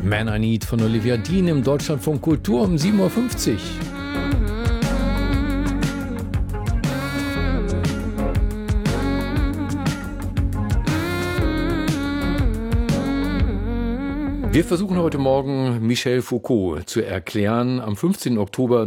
Man I Need von Olivia Dean im Deutschlandfunk Kultur um 7.50 Uhr. Wir versuchen heute Morgen Michel Foucault zu erklären. Am 15. Oktober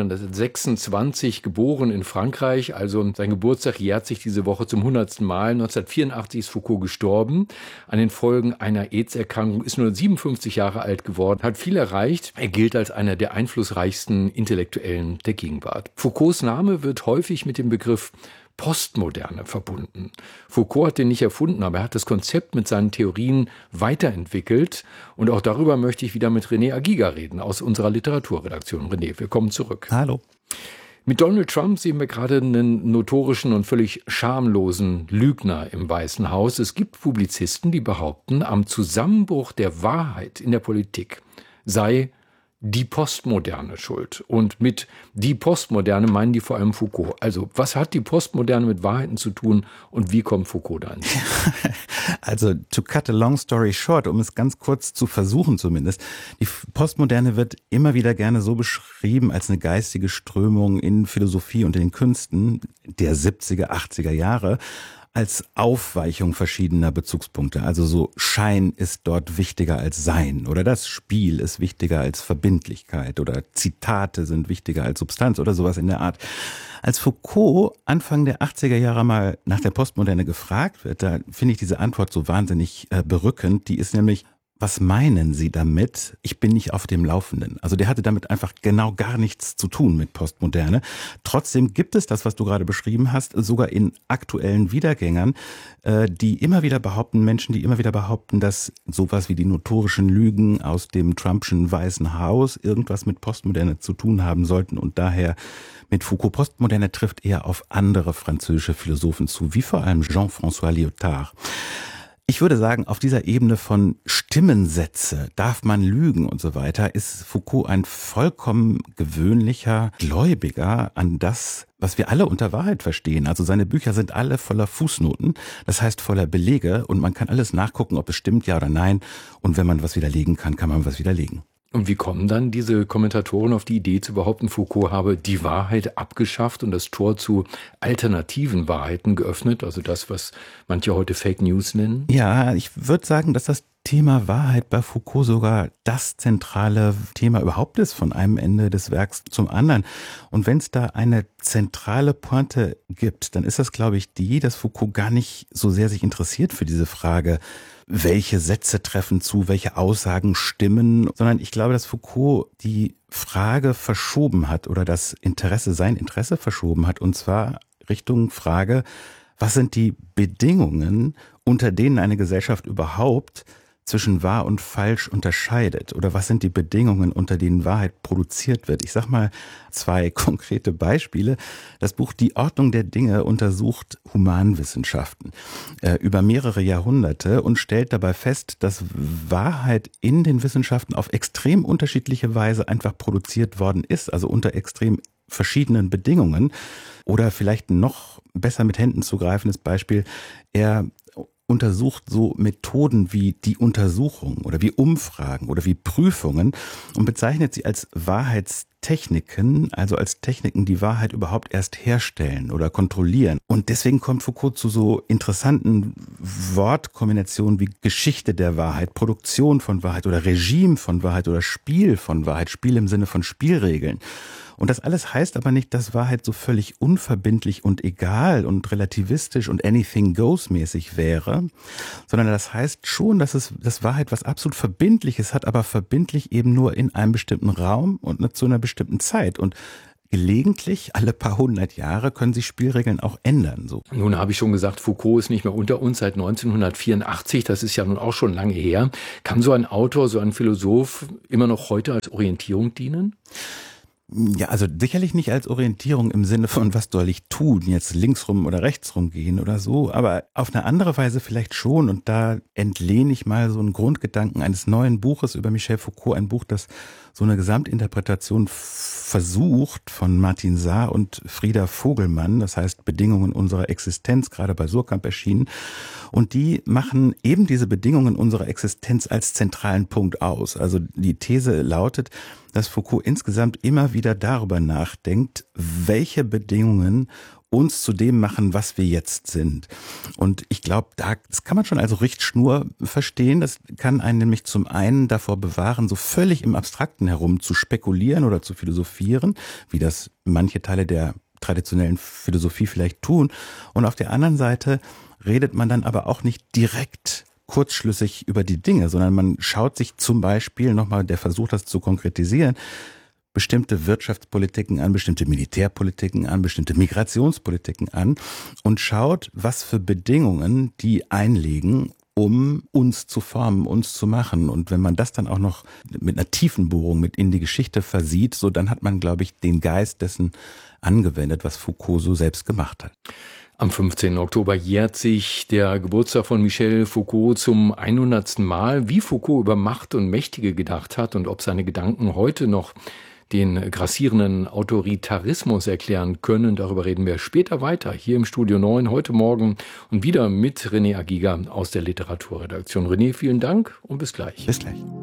1926 geboren in Frankreich. Also sein Geburtstag jährt sich diese Woche zum 100. Mal. 1984 ist Foucault gestorben. An den Folgen einer AIDS-Erkrankung, ist nur 57 Jahre alt geworden, hat viel erreicht. Er gilt als einer der einflussreichsten Intellektuellen der Gegenwart. Foucaults Name wird häufig mit dem Begriff Postmoderne verbunden. Foucault hat den nicht erfunden, aber er hat das Konzept mit seinen Theorien weiterentwickelt. Und auch darüber möchte ich wieder mit René Agiga reden aus unserer Literaturredaktion. René, willkommen zurück. Hallo. Mit Donald Trump sehen wir gerade einen notorischen und völlig schamlosen Lügner im Weißen Haus. Es gibt Publizisten, die behaupten, am Zusammenbruch der Wahrheit in der Politik sei die Postmoderne schuld. Und mit die Postmoderne meinen die vor allem Foucault. Also, was hat die Postmoderne mit Wahrheiten zu tun und wie kommt Foucault da ins Spiel? Also, to cut a long story short, um es ganz kurz zu versuchen zumindest, die Postmoderne wird immer wieder gerne so beschrieben als eine geistige Strömung in Philosophie und in den Künsten der 70er, 80er Jahre, als Aufweichung verschiedener Bezugspunkte. Also so Schein ist dort wichtiger als Sein oder das Spiel ist wichtiger als Verbindlichkeit oder Zitate sind wichtiger als Substanz oder sowas in der Art. Als Foucault Anfang der 80er Jahre mal nach der Postmoderne gefragt wird, da finde ich diese Antwort so wahnsinnig berückend. Die ist nämlich: Was meinen Sie damit? Ich bin nicht auf dem Laufenden. Also der hatte damit einfach genau gar nichts zu tun mit Postmoderne. Trotzdem gibt es das, was du gerade beschrieben hast, sogar in aktuellen Wiedergängern, die immer wieder behaupten, Menschen, die immer wieder behaupten, dass sowas wie die notorischen Lügen aus dem Trumpschen Weißen Haus irgendwas mit Postmoderne zu tun haben sollten und daher mit Foucault. Postmoderne trifft eher auf andere französische Philosophen zu, wie vor allem Jean-François Lyotard. Ich würde sagen, auf dieser Ebene von Stimmensätze, darf man lügen und so weiter, ist Foucault ein vollkommen gewöhnlicher Gläubiger an das, was wir alle unter Wahrheit verstehen. Also seine Bücher sind alle voller Fußnoten, das heißt voller Belege und man kann alles nachgucken, ob es stimmt, ja oder nein. Und wenn man was widerlegen kann, kann man was widerlegen. Und wie kommen dann diese Kommentatoren auf die Idee zu behaupten, Foucault habe die Wahrheit abgeschafft und das Tor zu alternativen Wahrheiten geöffnet, also das, was manche heute Fake News nennen? Ja, ich würde sagen, dass das Thema Wahrheit bei Foucault sogar das zentrale Thema überhaupt ist, von einem Ende des Werks zum anderen. Und wenn es da eine zentrale Pointe gibt, dann ist das, glaube ich, die, dass Foucault gar nicht so sehr sich interessiert für diese Frage, welche Sätze treffen zu, welche Aussagen stimmen, sondern ich glaube, dass Foucault die Frage verschoben hat oder das Interesse, sein Interesse verschoben hat, und zwar Richtung Frage, was sind die Bedingungen, unter denen eine Gesellschaft überhaupt zwischen wahr und falsch unterscheidet? Oder was sind die Bedingungen, unter denen Wahrheit produziert wird? Ich sag mal 2 konkrete Beispiele. Das Buch Die Ordnung der Dinge untersucht Humanwissenschaften über mehrere Jahrhunderte und stellt dabei fest, dass Wahrheit in den Wissenschaften auf extrem unterschiedliche Weise einfach produziert worden ist, also unter extrem verschiedenen Bedingungen. Oder vielleicht noch besser mit Händen zu greifendes Beispiel, er untersucht so Methoden wie die Untersuchung oder wie Umfragen oder wie Prüfungen und bezeichnet sie als Wahrheitstechniken, also als Techniken, die Wahrheit überhaupt erst herstellen oder kontrollieren. Und deswegen kommt Foucault zu so interessanten Wortkombinationen wie Geschichte der Wahrheit, Produktion von Wahrheit oder Regime von Wahrheit oder Spiel von Wahrheit, Spiel im Sinne von Spielregeln. Und das alles heißt aber nicht, dass Wahrheit so völlig unverbindlich und egal und relativistisch und anything goes mäßig wäre, sondern das heißt schon, dass Wahrheit was absolut Verbindliches hat, aber verbindlich eben nur in einem bestimmten Raum und zu einer bestimmten Zeit. Und gelegentlich, alle paar 100 Jahre, können sich Spielregeln auch ändern. So. Nun habe ich schon gesagt, Foucault ist nicht mehr unter uns seit 1984. Das ist ja nun auch schon lange her. Kann so ein Autor, so ein Philosoph immer noch heute als Orientierung dienen? Ja, also sicherlich nicht als Orientierung im Sinne von, was soll ich tun, jetzt linksrum oder rechtsrum gehen oder so, aber auf eine andere Weise vielleicht schon. Und da entlehne ich mal so einen Grundgedanken eines neuen Buches über Michel Foucault, ein Buch, das so eine Gesamtinterpretation versucht von Martin Saar und Frieda Vogelmann, das heißt Bedingungen unserer Existenz, gerade bei Suhrkamp erschienen. Und die machen eben diese Bedingungen unserer Existenz als zentralen Punkt aus. Also die These lautet, dass Foucault insgesamt immer wieder darüber nachdenkt, welche Bedingungen uns zu dem machen, was wir jetzt sind. Und ich glaube, das kann man schon als Richtschnur verstehen. Das kann einen nämlich zum einen davor bewahren, so völlig im Abstrakten herum zu spekulieren oder zu philosophieren, wie das manche Teile der traditionellen Philosophie vielleicht tun. Und auf der anderen Seite redet man dann aber auch nicht direkt kurzschlüssig über die Dinge, sondern man schaut sich zum Beispiel nochmal, der Versuch, das zu konkretisieren, bestimmte Wirtschaftspolitiken an, bestimmte Militärpolitiken an, bestimmte Migrationspolitiken an und schaut, was für Bedingungen die einlegen, um uns zu formen, uns zu machen. Und wenn man das dann auch noch mit einer tiefen Bohrung mit in die Geschichte versieht, so dann hat man, glaube ich, den Geist dessen angewendet, was Foucault so selbst gemacht hat. Am 15. Oktober jährt sich der Geburtstag von Michel Foucault zum 100. Mal. Wie Foucault über Macht und Mächtige gedacht hat und ob seine Gedanken heute noch den grassierenden Autoritarismus erklären können, darüber reden wir später weiter, hier im Studio 9, heute Morgen und wieder mit René Agiga aus der Literaturredaktion. René, vielen Dank und bis gleich. Bis gleich.